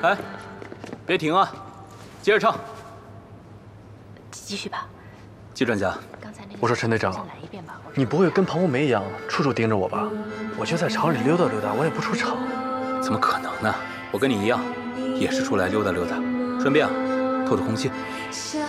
哎，别停啊，接着唱。 继续吧。 季专家， 我说陈队长，你不会跟庞红梅一样处处盯着我吧？我就在厂里溜达溜达，我也不出厂。 怎么可能呢？我跟你一样，也是出来溜达溜达，顺便透透空气。